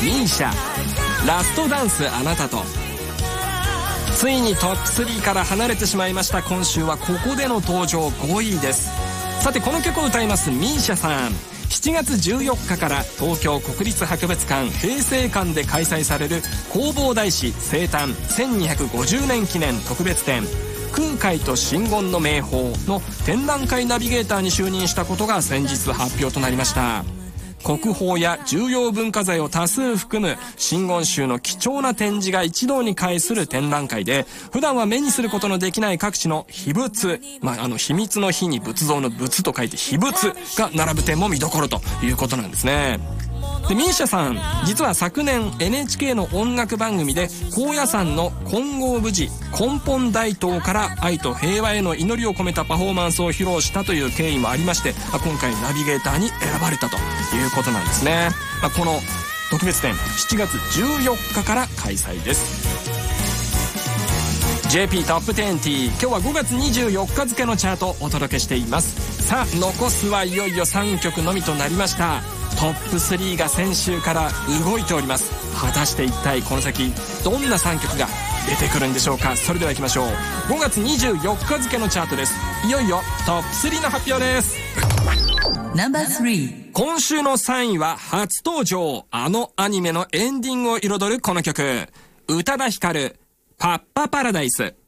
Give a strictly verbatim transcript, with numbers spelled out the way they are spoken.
ミーシャ、ラストダンスあなたと。ついにトップスリーから離れてしまいました。今週はここでの登場ごいです。さてこの曲を歌いますミーシャさん、しちがつじゅうよっかから東京国立博物館平成館で開催される弘法大師生誕せんにひゃくごじゅうねん記念特別展空海と真言の名宝の展覧会ナビゲーターに就任したことが先日発表となりました。国宝や重要文化財を多数含む真言宗の貴重な展示が一堂に会する展覧会で、普段は目にすることのできない各地の秘仏、まあ、あの秘密の秘に仏像の仏と書いて秘仏が並ぶ点も見どころということなんですね。でミーシャさん、実は昨年 エヌエイチケー の音楽番組で高野山の金剛無事根本大塔から愛と平和への祈りを込めたパフォーマンスを披露したという経緯もありまして、今回ナビゲーターに選ばれたということなんですね。まあ、この特別展しちがつじゅうよっかから開催です。 ジェーピー トップにじゅう、今日はごがつにじゅうよっか付のチャートをお届けしています。さあ残すはいよいよさんきょくのみとなりました。トップスリーが先週から動いております。果たして一体この先どんなさんきょくが出てくるんでしょうか。それでは行きましょう。ごがつにじゅうよっか付のチャートです。いよいよトップスリーの発表です。 ナンバースリー、 今週のさんいは初登場、あのアニメのエンディングを彩るこの曲、宇多田ヒカル、パッパパラダイス。